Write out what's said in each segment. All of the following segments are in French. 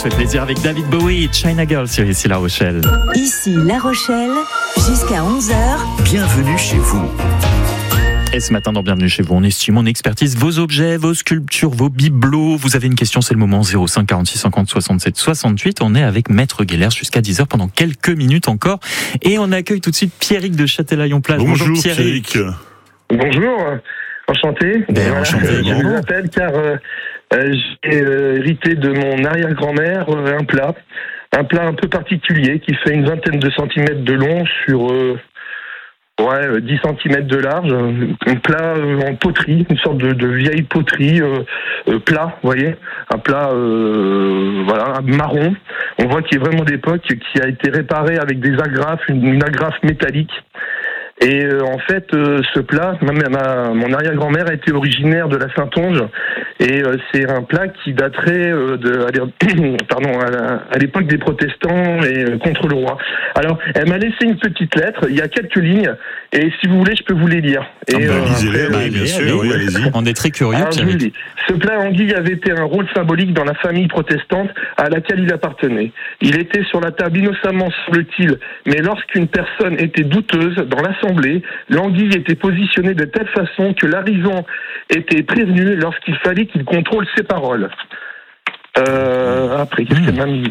se fait plaisir avec David Bowie, China Girl sur Ici La Rochelle. Ici La Rochelle, jusqu'à 11h. Bienvenue chez vous. Et ce matin dans Bienvenue chez vous, on estime, on expertise vos objets, vos sculptures, vos bibelots. Vous avez une question, c'est le moment. 05 46 50 67 68. On est avec Maître Guélers jusqu'à 10h pendant quelques minutes encore. Et on accueille tout de suite Pierrick de Châtelaillon-Plage. Bonjour Pierrick. Bonjour, enchanté. Enchanté. Je vous appelle car j'ai hérité de mon arrière-grand-mère un plat un peu particulier qui fait une vingtaine de centimètres de long sur 10 cm de large, un plat en poterie, une sorte de vieille poterie plat, vous voyez, un plat marron. On voit qu'il est vraiment d'époque, qui a été réparé avec des agrafes, une agrafe métallique. Et en fait, ce plat, mon arrière-grand-mère était originaire de la Saintonge, et c'est un plat qui daterait à l'époque des protestants et contre le roi. Alors, elle m'a laissé une petite lettre, il y a quelques lignes, et si vous voulez, je peux vous les lire. Lisez-les, bien sûr, oui, allez-y. On est très curieux, Pierrick. Ce plat anguille avait été un rôle symbolique dans la famille protestante à laquelle il appartenait. Il était sur la table innocemment, semble-t-il, mais lorsqu'une personne était douteuse dans l'assemblée, l'anguille était positionnée de telle façon que l'arrivant était prévenu lorsqu'il fallait qu'il contrôle ses paroles. Après, qu'est-ce qu'elle m'a mis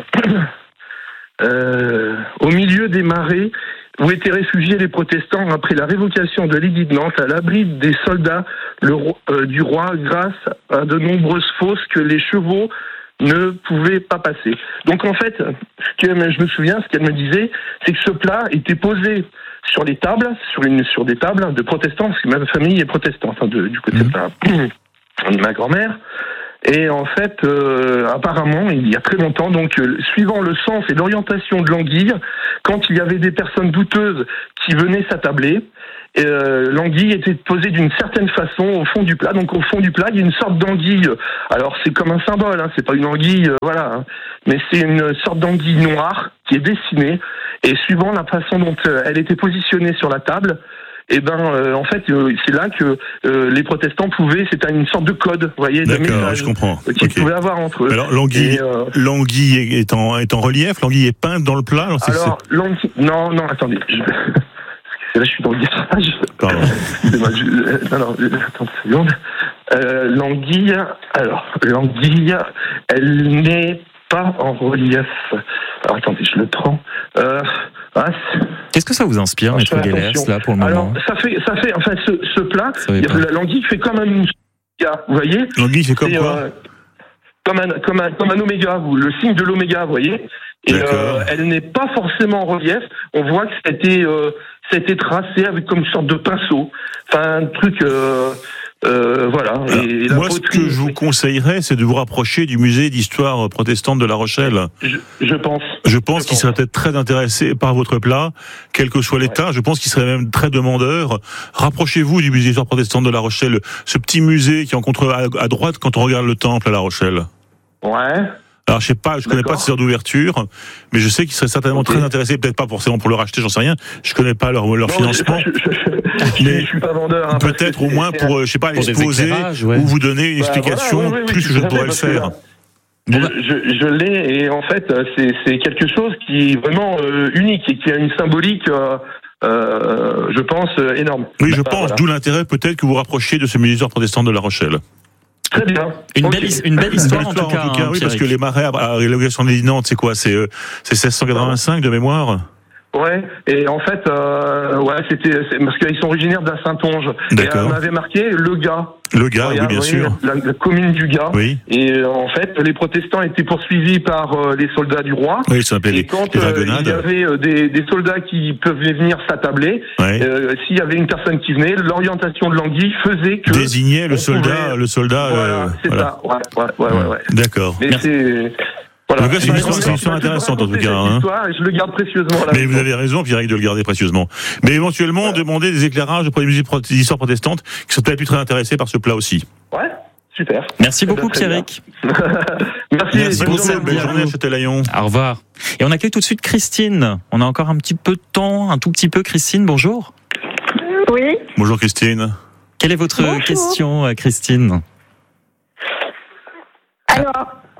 au milieu des marais où étaient réfugiés les protestants après la révocation de l'édit de Nantes, à l'abri des soldats du roi, grâce à de nombreuses fosses que les chevaux ne pouvaient pas passer. Donc en fait, je me souviens, ce qu'elle me disait, c'est que ce plat était posé sur des tables, sur des tables de protestants, parce que ma famille est protestante, du côté de ma grand-mère. Et en fait, apparemment, il y a très longtemps, donc suivant le sens et l'orientation de l'anguille, quand il y avait des personnes douteuses qui venaient s'attabler, l'anguille était posée d'une certaine façon au fond du plat. Donc au fond du plat, il y a une sorte d'anguille. Alors c'est comme un symbole, c'est pas une anguille, mais c'est une sorte d'anguille noire qui est dessinée. Et suivant la façon dont elle était positionnée sur la table, en fait, c'est là que les protestants pouvaient, c'était une sorte de code, vous voyez, de message je comprends. Qu'ils pouvaient avoir entre eux. Alors l'anguille est en relief, l'anguille est peinte dans le plat. L'anguille, non, attendez. Là, je suis dans le garage. Pardon. Attends une seconde. L'anguille, elle n'est pas en relief. Alors, attendez, je le prends. Qu'est-ce que ça vous inspire, Maître Guélers, là, pour le moment? Alors, ça fait, enfin, ce plat, l'anguille fait comme un oméga, vous voyez? L'anguille fait comme quoi? Comme un oméga, le signe de l'oméga, vous voyez? Et elle n'est pas forcément en relief. On voit que ça a été tracé avec comme une sorte de pinceau. Enfin, un truc... voilà. Et moi, ce que je vous conseillerais, c'est de vous rapprocher du musée d'histoire protestante de La Rochelle. Je pense. Je pense qu'il serait peut-être très intéressé par votre plat, quel que soit l'état. Je pense qu'il serait même très demandeur. Rapprochez-vous du musée d'histoire protestante de La Rochelle, ce petit musée qui est en contre à droite quand on regarde le temple à La Rochelle. Ouais. Alors je connais pas ces heures d'ouverture, mais je sais qu'ils seraient certainement très intéressés, peut-être pas forcément pour le racheter, j'en sais rien. Je connais pas leur financement. Je suis pas vendeur. Peut-être au moins pour exposer ou vous donner une explication plus que je ne pourrais le faire. Je l'ai, et en fait c'est quelque chose qui est vraiment unique et qui a une symbolique. Je pense énorme. Oui, je pense. D'où l'intérêt peut-être que vous rapprochiez de ce musée d'histoire protestante de La Rochelle. Très bien. Une belle histoire en tout cas. Oui, parce que les marais à l'élévation des Nantes, c'est quoi? C'est 1685 de mémoire. Ouais, et en fait, c'est parce qu'ils sont originaires de la Saintonge. D'accord. Et on avait marqué le Gard. Le Gard, oui, bien sûr. La commune du Gard. Oui. Et en fait, les protestants étaient poursuivis par les soldats du roi. Oui, ça s'appelait et quand il y avait des soldats qui peuvent venir s'attabler, s'il y avait une personne qui venait, l'orientation de l'anguille faisait que désignait le soldat. Voilà, c'est ça. Ouais. D'accord. Mais c'est... Voilà. C'est une histoire intéressante en tout cas. Je le garde précieusement. Mais vous avez raison, Pierrick, de le garder précieusement. Mais éventuellement, demander des éclairages auprès des musées d'histoire protestante qui sont peut-être plus très intéressés par ce plat aussi. Ouais, super. Merci beaucoup, Pierrick. Merci pour cette bonne journée à Châtelaillon. Au revoir. Et on accueille tout de suite Christine. On a encore un petit peu de temps, un tout petit peu. Christine, bonjour. Oui. Bonjour Christine. Quelle est votre question, Christine? Alors,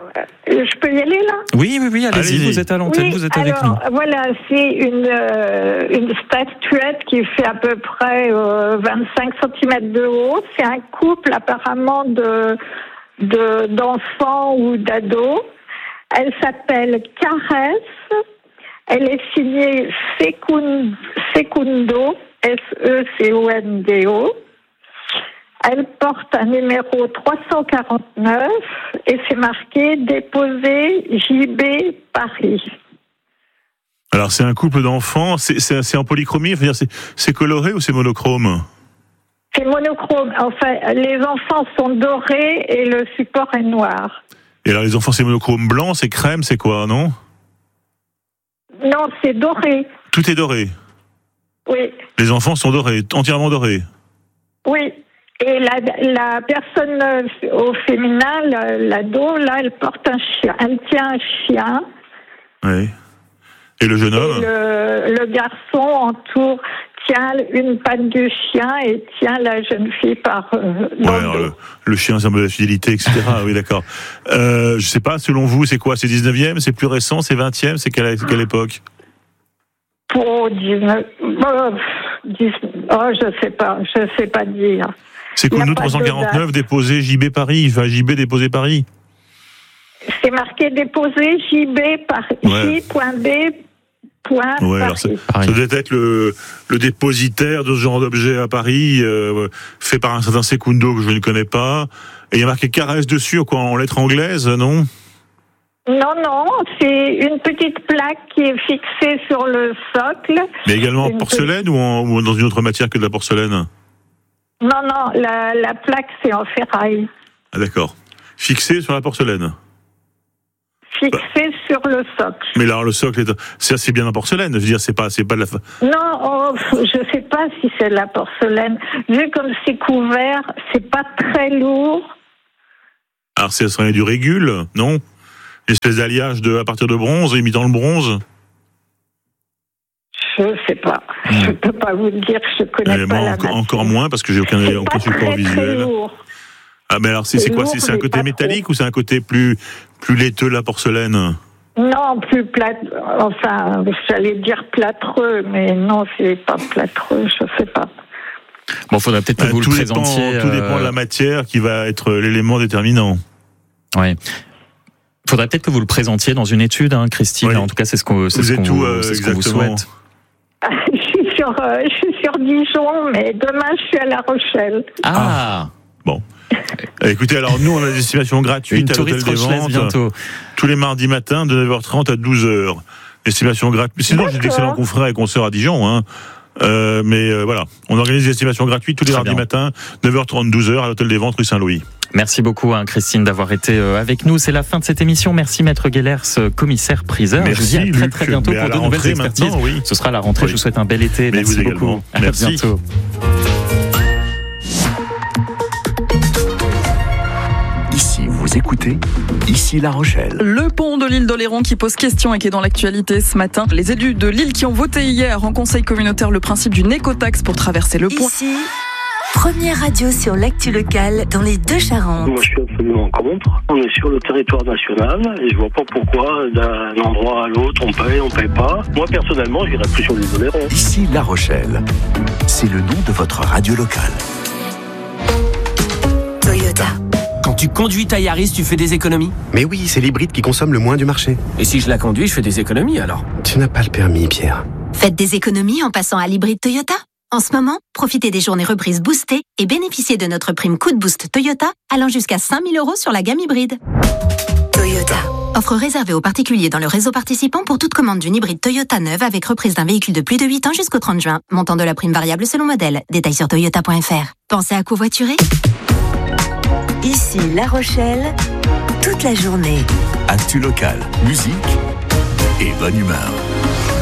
je peux y aller là ? Oui, allez-y, Allez-y. vous êtes à l'antenne, vous êtes avec nous. Voilà, c'est une statuette qui fait à peu près 25 cm de haut. C'est un couple apparemment d'enfants ou d'ados. Elle s'appelle Caresse. Elle est signée Secundo, S-E-C-O-N-D-O. Elle porte un numéro 349 et c'est marqué déposé JB Paris. Alors, c'est un couple d'enfants, c'est en polychromie, enfin, c'est coloré ou c'est monochrome ? C'est monochrome. Enfin, les enfants sont dorés et le support est noir. Et alors, les enfants, c'est monochrome blanc, c'est crème, c'est quoi, non ? Non, c'est doré. Tout est doré. Oui. Les enfants sont dorés, entièrement dorés. Oui. Et la personne au féminin, l'ado, là, elle porte un chien. Elle tient un chien. Oui. Et le jeune homme ? Le garçon tient une patte du chien et tient la jeune fille par le chien, c'est un peu la fidélité, etc. Oui, d'accord. Je sais pas, selon vous, c'est quoi ? C'est 19e ? C'est plus récent ? C'est 20e ? C'est quelle époque ? Pour 19... je sais pas dire. C'est quoi, nous, 349, déposé JB Paris, enfin JB déposé Paris. C'est marqué déposé JB Paris, J.B. Ouais, alors ça doit être le dépositaire de ce genre d'objet à Paris, fait par un certain Secundo que je ne connais pas. Et il y a marqué Caresse dessus, quoi, en lettres anglaises, non ? Non, c'est une petite plaque qui est fixée sur le socle. Mais également en porcelaine ou dans une autre matière que de la porcelaine ? Non, la plaque c'est en ferraille. Ah d'accord. Fixée sur la porcelaine ? Fixée sur le socle. Mais là, le socle, c'est bien en porcelaine. Je veux dire, c'est pas de la. Non, je sais pas si c'est de la porcelaine. Vu comme c'est couvert, c'est pas très lourd. Alors, ça serait du régule, non ? Une espèce d'alliage à partir de bronze, imitant le bronze ? Je sais pas. Je peux pas vous le dire. Je connais pas la matière. Encore moins parce que j'ai aucun support visuel. Très lourd. Ah mais alors c'est quoi ? C'est un côté métallique ou c'est un côté plus laiteux la porcelaine ? Non, plus plat. Enfin, j'allais dire plâtreux, mais non, c'est pas plâtreux. Je sais pas. Bon, faudrait peut-être que vous le présentiez. Tout dépend de la matière qui va être l'élément déterminant. Ouais. Faudrait peut-être que vous le présentiez dans une étude, hein, Christine. Oui. En tout cas, c'est ce qu'on vous souhaite. Je suis sur Dijon, mais demain je suis à La Rochelle. Ah. Bon. Écoutez, alors nous on a des estimations gratuites à l'hôtel des ventes bientôt. Tous les mardis matins de 9h30 à 12h. Estimation gratuite. Sinon j'ai d'excellents confrères et consoeurs à Dijon, hein. Mais voilà, on organise des estimations gratuites tous les mardis matins, 9h30, 12h à l'hôtel des ventes rue Saint-Louis. Merci beaucoup, Christine, d'avoir été avec nous. C'est la fin de cette émission. Merci, Maître Guellers, commissaire-priseur. Merci, je vous dis à très bientôt pour de nouvelles expertises. Oui. Ce sera la rentrée. Oui. Je vous souhaite un bel été. Mais merci vous beaucoup. Également. Merci. À bientôt. Ici, vous écoutez, ici La Rochelle. Le pont de l'île d'Oléron qui pose question et qui est dans l'actualité ce matin. Les élus de l'île qui ont voté hier en conseil communautaire le principe d'une écotaxe pour traverser le pont. Ici, première radio sur l'actu locale dans les Deux-Charentes. Moi, je suis absolument contre. On est sur le territoire national et je vois pas pourquoi d'un endroit à l'autre on paye pas. Moi, personnellement, j'irais plus sur l'île d'Oléron. Ici La Rochelle. C'est le nom de votre radio locale. Toyota. Quand tu conduis ta Yaris, tu fais des économies ? Mais oui, c'est l'hybride qui consomme le moins du marché. Et si je la conduis, je fais des économies alors ? Tu n'as pas le permis, Pierre. Faites des économies en passant à l'hybride Toyota. En ce moment, profitez des journées reprises boostées et bénéficiez de notre prime coup de boost Toyota allant jusqu'à 5 000 € sur la gamme hybride. Toyota. Offre réservée aux particuliers dans le réseau participant pour toute commande d'une hybride Toyota neuve avec reprise d'un véhicule de plus de 8 ans jusqu'au 30 juin. Montant de la prime variable selon modèle. Détails sur toyota.fr. Pensez à covoiturer ? Ici La Rochelle, toute la journée. Actu locale, musique et bonne humeur.